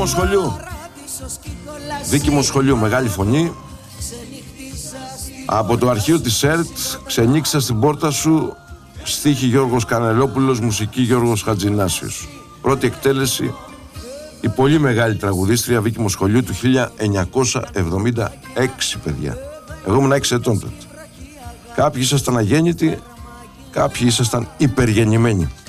Μοσχολιού. Βίκη Μοσχολιού, μεγάλη φωνή. Από το αρχείο της ΕΡΤ, ξενύξα στην πόρτα σου, στίχη Γιώργος Κανελόπουλος, μουσική Γιώργος Χατζηνάσιος. Πρώτη εκτέλεση, η πολύ μεγάλη τραγουδίστρια Βίκη Μοσχολιού του 1976, παιδιά. Εγώ ήμουν 6 ετών τότε. Κάποιοι ήσασταν αγέννητοι, κάποιοι ήσασταν υπεργεννημένοι.